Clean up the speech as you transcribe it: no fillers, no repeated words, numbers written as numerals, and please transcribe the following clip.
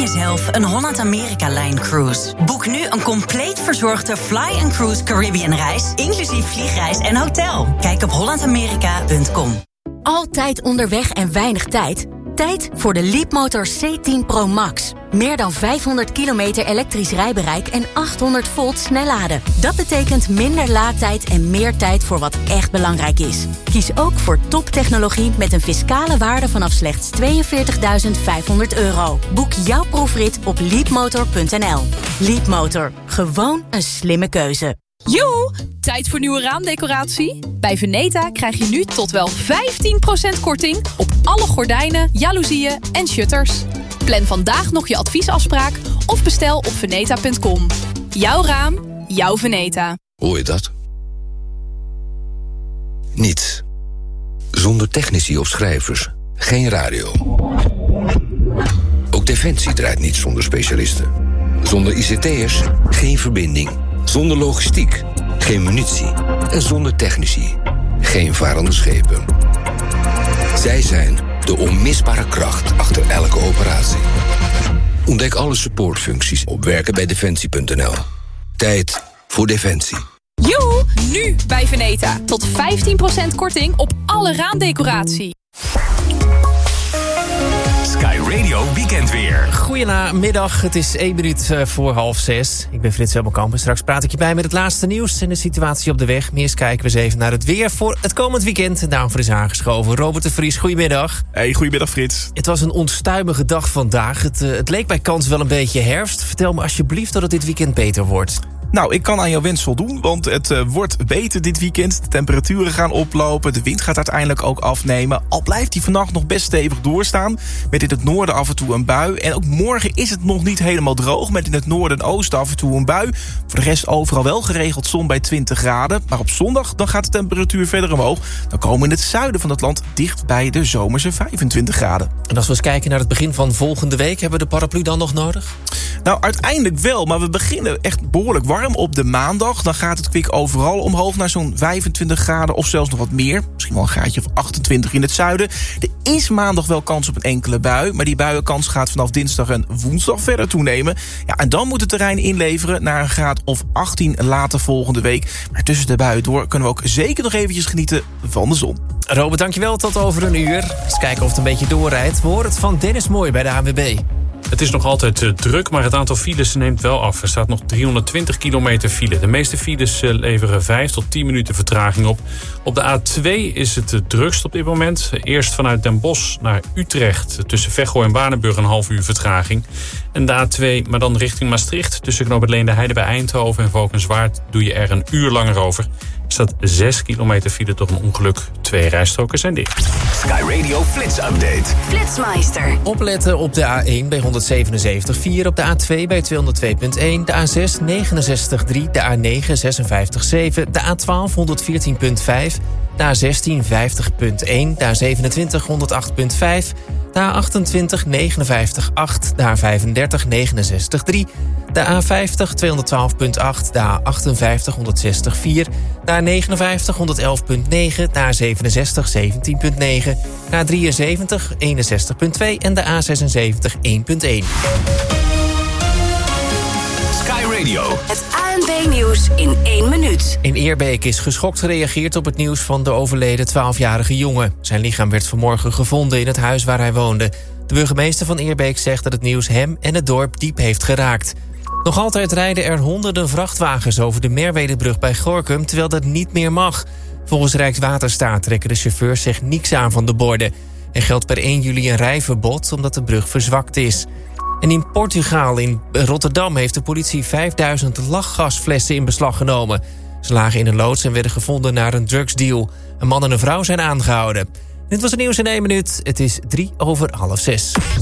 jezelf een Holland-Amerika-Line-cruise. Boek nu een compleet verzorgde Fly & Cruise Caribbean-reis... inclusief vliegreis en hotel. Kijk op hollandamerika.com. Altijd onderweg en weinig tijd? Tijd voor de Leapmotor C10 Pro Max. Meer dan 500 kilometer elektrisch rijbereik en 800 volt snelladen. Dat betekent minder laadtijd en meer tijd voor wat echt belangrijk is. Kies ook voor toptechnologie met een fiscale waarde vanaf slechts €42.500. Boek jouw proefrit op leapmotor.nl. Leapmotor. Gewoon een slimme keuze. Joe, tijd voor nieuwe raamdecoratie? Bij Veneta krijg je nu tot wel 15% korting op alle gordijnen, jaloezieën en shutters. Plan vandaag nog je adviesafspraak of bestel op veneta.com. Jouw raam, jouw Veneta. Hoor je dat? Niets. Zonder technici of schrijvers. Geen radio. Ook Defensie draait niet zonder specialisten. Zonder ICT'ers geen verbinding. Zonder logistiek geen munitie. En zonder technici geen varende schepen. Zij zijn de onmisbare kracht achter elke operatie. Ontdek alle supportfuncties op werkenbijdefensie.nl. Tijd voor Defensie. Joe, nu bij Veneta. Tot 15% korting op alle raamdecoratie. Sky Radio Weekendweer. Goedemiddag, het is 1 minuut voor 5:30. Ik ben Frits Helmelkamp en straks praat ik je bij met het laatste nieuws en de situatie op de weg. Maar eerst kijken we eens even naar het weer voor het komend weekend. En daarvoor is aangeschoven Robert de Vries. Goedemiddag. Hey, goedemiddag Frits. Het was een onstuimige dag vandaag. Het leek bij kans wel een beetje herfst. Vertel me alsjeblieft dat het dit weekend beter wordt. Nou, ik kan aan jouw wens voldoen, want het wordt beter dit weekend. De temperaturen gaan oplopen, de wind gaat uiteindelijk ook afnemen. Al blijft die vannacht nog best stevig doorstaan, met in het noorden af en toe een bui. En ook morgen is het nog niet helemaal droog, met in het noorden en oosten af en toe een bui. Voor de rest overal wel geregeld zon bij 20 graden. Maar op zondag dan gaat de temperatuur verder omhoog. Dan komen we in het zuiden van het land dicht bij de zomerse 25 graden. En als we eens kijken naar het begin van volgende week, hebben we de paraplu dan nog nodig? Nou, uiteindelijk wel, maar we beginnen echt behoorlijk warm op de maandag. Dan gaat het kwik overal omhoog naar zo'n 25 graden of zelfs nog wat meer. Misschien wel een graadje of 28 in het zuiden. Er is maandag wel kans op een enkele bui, maar die buienkans gaat vanaf dinsdag en woensdag verder toenemen. Ja, en dan moet het terrein inleveren naar een graad of 18 later volgende week. Maar tussen de buien door kunnen we ook zeker nog eventjes genieten van de zon. Robert, dankjewel. Tot over een uur. Eens kijken of het een beetje doorrijdt. We horen het van Dennis Mooi bij de ANWB. Het is nog altijd druk, maar het aantal files neemt wel af. Er staat nog 320 kilometer file. De meeste files leveren 5 tot 10 minuten vertraging op. Op de A2 is het drukst op dit moment. Eerst vanuit Den Bosch naar Utrecht. Tussen Veghel en Waardenburg een half uur vertraging. En de A2, maar dan richting Maastricht. Tussen Knoop het Leende Heide bij Eindhoven en Valkenswaard doe je er een uur langer over. Er staat 6 kilometer file door een ongeluk. 2 rijstroken zijn dicht. Sky Radio Flits Update. Flitsmeister. Opletten op de A1 bij 177,4, op de A2 bij 202,1, de A6 69,3, de A9 56,7, de A12 114,5, de A16 50,1, de A27 108,5, de A28 59,8, de A35 69,3, de A50 212,8, de A58 160,4, de A59 111,9, de A67 17,9, de A73 61,2 en de A76 1,1. Sky Radio. Het ANWB-nieuws in 1 minuut. In Eerbeek is geschokt gereageerd op het nieuws van de overleden 12-jarige jongen. Zijn lichaam werd vanmorgen gevonden in het huis waar hij woonde. De burgemeester van Eerbeek zegt dat het nieuws hem en het dorp diep heeft geraakt. Nog altijd rijden er honderden vrachtwagens over de Merwedebrug bij Gorinchem, terwijl dat niet meer mag. Volgens Rijkswaterstaat trekken de chauffeurs zich niks aan van de borden. Er geldt per 1 juli een rijverbod omdat de brug verzwakt is. En in Portugal, in Rotterdam, heeft de politie 5000 lachgasflessen in beslag genomen. Ze lagen in een loods en werden gevonden na een drugsdeal. Een man en een vrouw zijn aangehouden. Dit was het nieuws in 1 minuut. Het is 5:03.